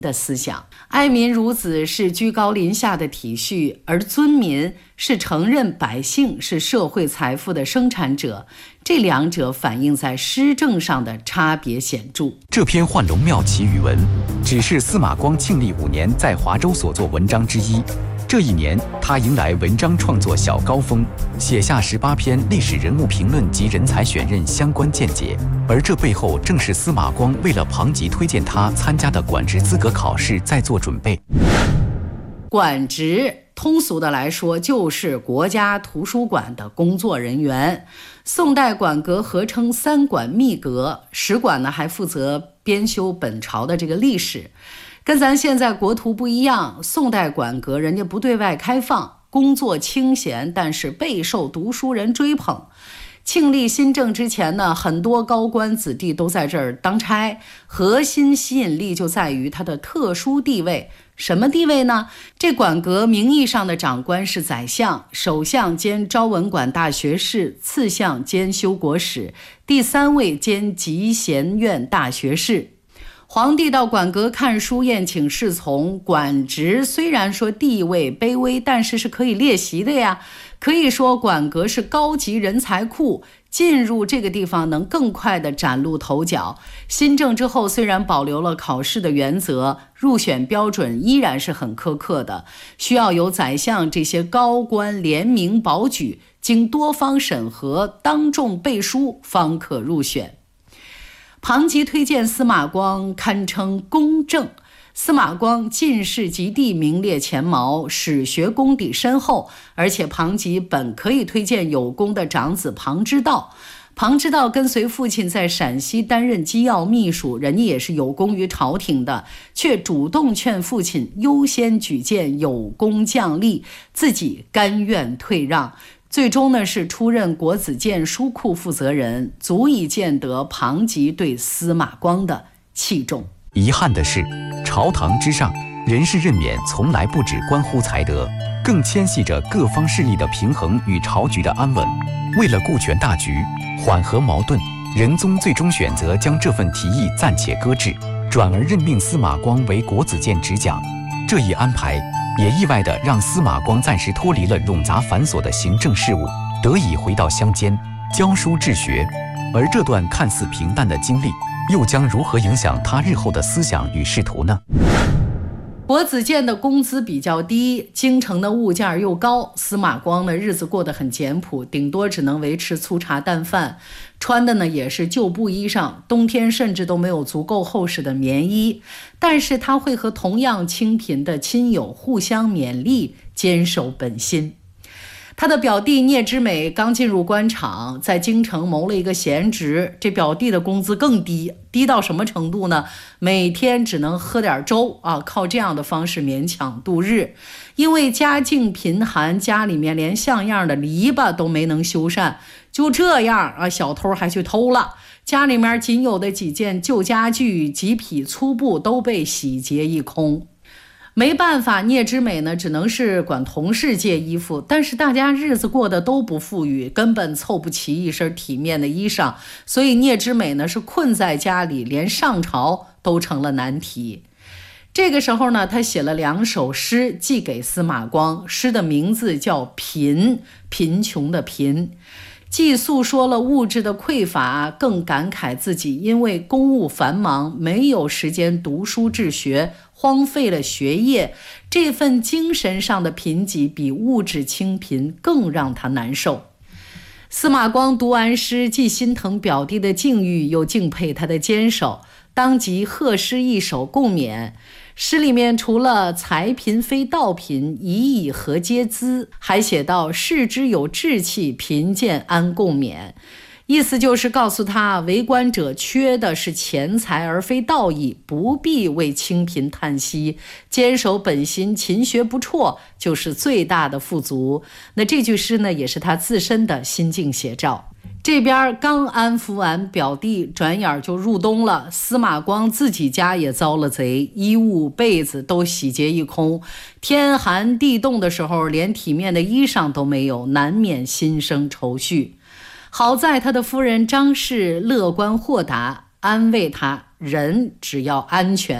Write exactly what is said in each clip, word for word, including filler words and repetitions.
的思想。爱民如子是居高临下的体恤，而尊民是承认百姓是社会财富的生产者，这两者反映在施政上的差别显著。 这篇《幻龙庙奇语文》只是司马光庆历五年在华州所作文章之一。这一年，他迎来文章创作小高峰，写下十八篇历史人物评论及人才选任相关见解。而这背后，正是司马光为了庞吉推荐他参加的管职资格考试在做准备。 管职，通俗的来说，就是国家图书馆的工作人员。宋代馆阁合称三馆秘阁，史馆呢还负责编修本朝的这个历史。跟咱现在国图不一样，宋代馆阁人家不对外开放，工作清闲，但是备受读书人追捧。庆历新政之前呢，很多高官子弟都在这儿当差，核心吸引力就在于它的特殊地位。什么地位呢？这馆阁名义上的长官是宰相，首相兼昭文馆大学士，次相兼修国史，第三位兼集贤院大学士。皇帝到馆阁看书宴请侍从，馆职虽然说地位卑微，但是是可以列席的呀。可以说馆阁是高级人才库，进入这个地方能更快地崭露头角。新政之后虽然保留了考试的原则，入选标准依然是很苛刻的，需要由宰相这些高官联名保举，经多方审核，当众背书方可入选。庞吉推荐司马光堪称公正，司马光进士及第名列前茅，史学功底深厚，而且庞吉本可以推荐有功的长子庞之道。庞之道跟随父亲在陕西担任机要秘书，人家也是有功于朝廷的，却主动劝父亲优先举荐有功将吏，自己甘愿退让。最终呢，是出任国子监书库负责人，足以见得庞吉对司马光的器重。 遗憾的是，朝堂之上，人事任免从来不只关乎才德，更牵系着各方势力的平衡与朝局的安稳。为了顾全大局，缓和矛盾，仁宗最终选择将这份提议暂且搁置，转而任命司马光为国子监执讲。这一安排也意外地让司马光暂时脱离了冗杂繁琐的行政事务，得以回到乡间教书治学。而这段看似平淡的经历，又将如何影响他日后的思想与仕途呢？ 国子监的工资比较低，京城的物价又高，司马光的日子过得很简朴，顶多只能维持粗茶淡饭，穿的呢也是旧布衣裳，冬天甚至都没有足够厚实的棉衣。但是他会和同样清贫的亲友互相勉励，坚守本心。他的表弟聂之美刚进入官场，在京城谋了一个闲职，这表弟的工资更低，低到什么程度呢？每天只能喝点粥啊，靠这样的方式勉强度日。因为家境贫寒，家里面连像样的篱笆都没能修缮，就这样啊，小偷还去偷了。家里面仅有的几件旧家具、几匹粗布都被洗劫一空。没办法，聂之美呢只能是管同事借衣服，但是大家日子过得都不富裕，根本凑不齐一身体面的衣裳，所以聂之美呢是困在家里，连上朝都成了难题。这个时候呢，他写了两首诗寄给司马光，诗的名字叫《贫》，贫穷的贫，既诉说了物质的匮乏，更感慨自己因为公务繁忙，没有时间读书治学，荒废了学业。这份精神上的贫瘠比物质清贫更让他难受。司马光读完诗，既心疼表弟的境遇，又敬佩他的坚守，当即贺诗一首共勉。诗里面除了财贫非道贫，以以何嗟资，还写到士之有志气，贫贱安共勉。意思就是告诉他，为官者缺的是钱财而非道义，不必为清贫叹息，坚守本心，勤学不辍，就是最大的富足。那这句诗呢，也是他自身的心境写照。这边刚安抚完表弟，转眼就入冬了，司马光自己家也遭了贼，衣物被子都洗劫一空，天寒地冻的时候连体面的衣裳都没有，难免心生愁绪。好在他的夫人张氏乐观豁达，安慰他，人只要安全，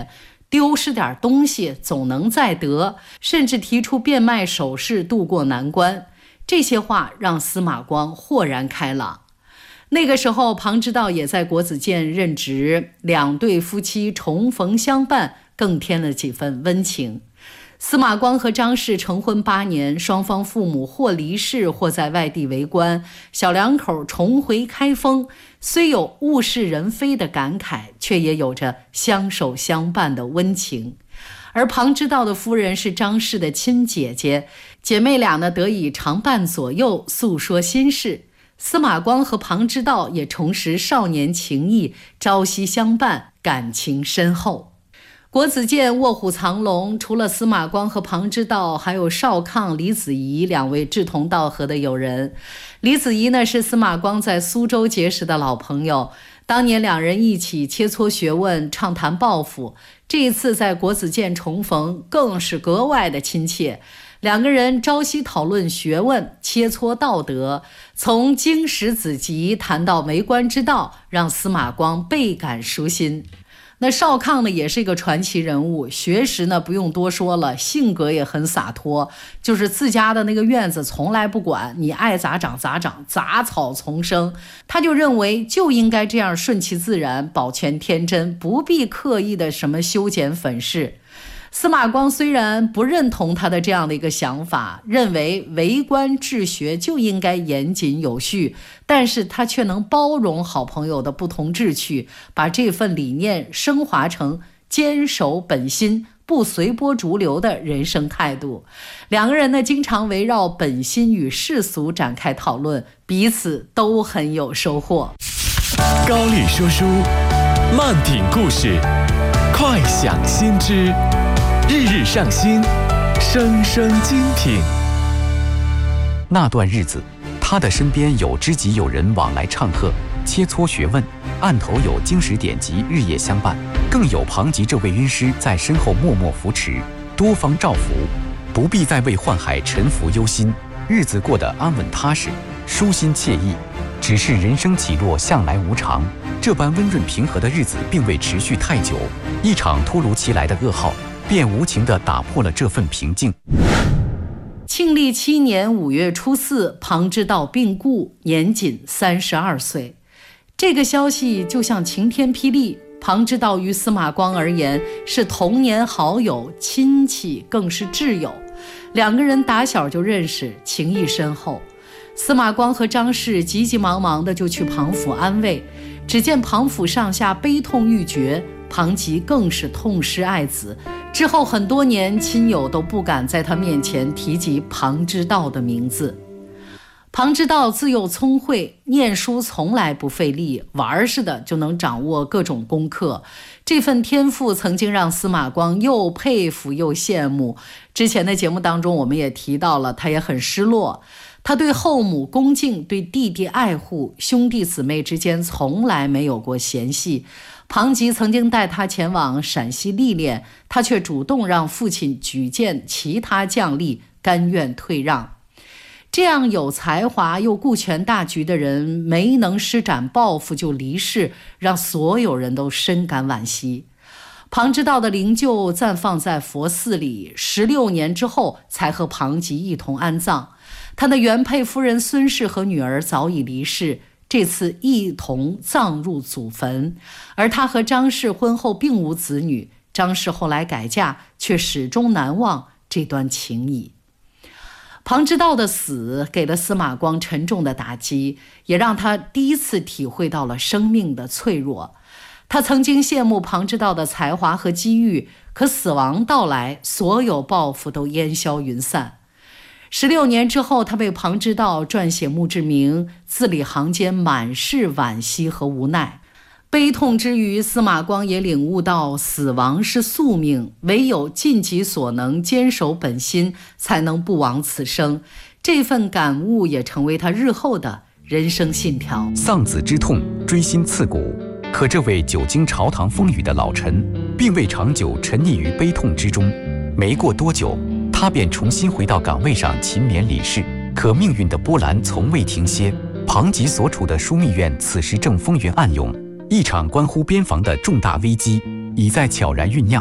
丢失点东西总能再得，甚至提出变卖首饰渡过难关。这些话让司马光豁然开朗。那个时候庞之道也在国子监任职，两对夫妻重逢相伴，更添了几分温情。司马光和张氏成婚八年，双方父母或离世或在外地为官，小两口重回开封，虽有物是人非的感慨，却也有着相守相伴的温情。而庞之道的夫人是张氏的亲姐姐，姐妹俩呢得以常伴左右，诉说心事。司马光和庞之道也重拾少年情谊，朝夕相伴，感情深厚。国子监卧虎藏龙，除了司马光和庞之道，还有邵抗、李子仪两位志同道合的友人。李子仪呢是司马光在苏州结识的老朋友，当年两人一起切磋学问，畅谈抱负。这一次在国子监重逢，更是格外的亲切。两个人朝夕讨论学问，切磋道德，从经史子集谈到为官之道，让司马光倍感舒心。那邵抗呢也是一个传奇人物，学识呢不用多说了，性格也很洒脱，就是自家的那个院子从来不管，你爱咋长咋长，杂草丛生，他就认为就应该这样顺其自然，保全天真，不必刻意的什么修剪粉饰。司马光虽然不认同他的这样的一个想法，认为为官治学就应该严谨有序，但是他却能包容好朋友的不同志趣，把这份理念升华成坚守本心，不随波逐流的人生态度。两个人呢，经常围绕本心与世俗展开讨论，彼此都很有收获。 高丽说书，慢品故事，快享新知，日日上新，声声精品。 那段日子，他的身边有知己友人往来唱和，切磋学问，案头有经史典籍日夜相伴，更有庞吉这位恩师在身后默默扶持，多方照拂，不必再为宦海沉浮忧心，日子过得安稳踏实，舒心惬意。只是人生起落向来无常，这般温润平和的日子并未持续太久，一场突如其来的噩耗便无情地打破了这份平静。 庆历七年五月初四，庞之道病故，年仅三十二岁。这个消息就像晴天霹雳。庞之道于司马光而言是童年好友、亲戚，更是挚友。两个人打小就认识，情谊深厚。司马光和张氏急急忙忙的就去庞府安慰，只见庞府上下悲痛欲绝，庞吉更是痛失爱子。之后很多年，亲友都不敢在他面前提及庞之道的名字。庞之道自幼聪慧，念书从来不费力，玩似的就能掌握各种功课。这份天赋曾经让司马光又佩服又羡慕。之前的节目当中我们也提到了，他也很失落。他对后母恭敬，对弟弟爱护，兄弟姊妹之间从来没有过嫌隙。庞吉曾经带他前往陕西历练，他却主动让父亲举荐其他将吏，甘愿退让。这样有才华又顾全大局的人，没能施展抱负就离世，让所有人都深感惋惜。庞之道的灵柩暂放在佛寺里，十六年之后才和庞吉一同安葬。他的原配夫人孙氏和女儿早已离世，这次一同葬入祖坟。而他和张氏婚后并无子女，张氏后来改嫁，却始终难忘这段情谊。庞之道的死给了司马光沉重的打击，也让他第一次体会到了生命的脆弱。他曾经羡慕庞之道的才华和机遇，可死亡到来，所有抱负都烟消云散。十六年之后，他为庞之道撰写墓志铭，字里行间满是惋惜和无奈。悲痛之余，司马光也领悟到死亡是宿命，唯有尽己所能，坚守本心，才能不枉此生。这份感悟也成为他日后的人生信条。 丧子之痛，锥心刺骨。可这位久经朝堂风雨的老臣，并未长久沉溺于悲痛之中。没过多久，他便重新回到岗位上勤勉理事。可命运的波澜从未停歇，庞吉所处的枢密院此时正风云暗涌，一场关乎边防的重大危机已在悄然酝酿。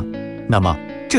那么